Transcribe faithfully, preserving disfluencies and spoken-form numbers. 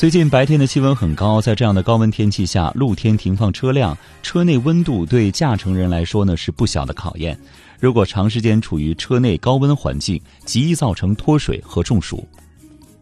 最近白天的气温很高，在这样的高温天气下，露天停放车辆，车内温度对驾乘人来说呢是不小的考验。如果长时间处于车内高温环境，极易造成脱水和中暑。